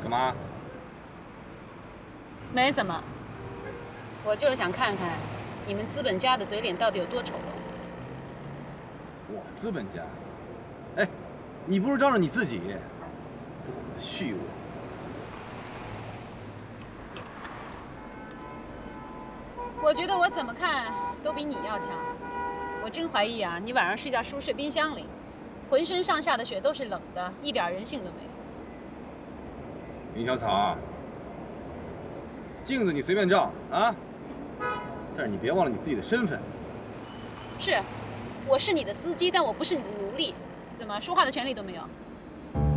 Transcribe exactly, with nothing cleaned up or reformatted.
干嘛？ 没怎么，我就是想看看你们资本家的嘴脸到底有多丑陋。 我资本家？哎，你不是招着你自己，多么的虚伪！ 我觉得我怎么看都比你要强。我真怀疑啊，你晚上睡觉是不是睡冰箱里？浑身上下的血都是冷的，一点人性都没有。 林小草，镜子你随便照啊，但是你别忘了你自己的身份。 是，我是你的司机，但我不是你的奴隶。怎么说话的权利都没有？